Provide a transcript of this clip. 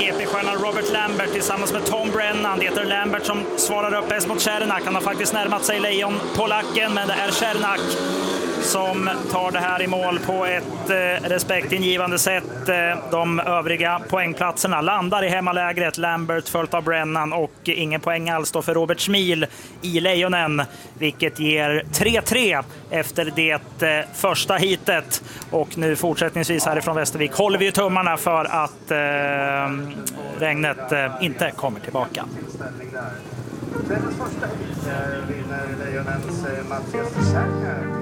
GP-stjärnan Robert Lambert tillsammans med Tom Brennan. Det är Lambert som svarar upp bäst mot Cernak. Han har faktiskt närmat sig lejon på lacken, men det är Cernak som tar det här i mål på ett respektingivande sätt. De övriga poängplatserna landar i hemmalägret. Lambert följt av Brennan och ingen poäng alls då för Robert Schmil i lejonen, vilket ger 3-3 efter det första hitet. Och nu fortsättningsvis härifrån Västervik håller vi ju tummarna för att regnet inte kommer tillbaka. Första vinner lejonens Mattias Kärr.